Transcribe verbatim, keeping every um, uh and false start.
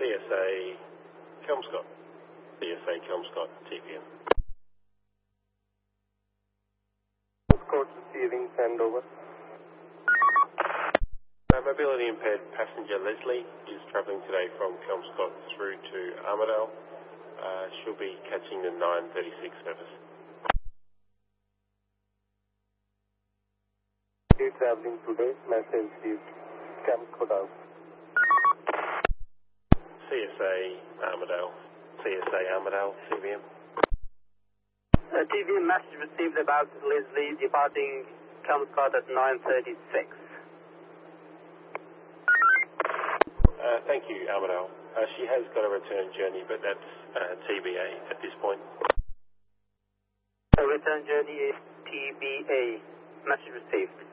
S A Kelmscott. C S A Kelmscott, T V M. Kelmscott receiving, send over. Uh, mobility impaired passenger Leslie is travelling today from Kelmscott through to Armidale. Uh, she'll be catching the nine thirty-six service. You travelling today, message is Kelmscott out. C S A Armidale. C S A Armidale, T V M. Uh, T V M message received about Leslie departing Kelmscott at nine thirty-six. Uh, thank you, Armidale. Uh, she has got a return journey, but that's uh, T B A at this point. The return journey is T B A. Message received.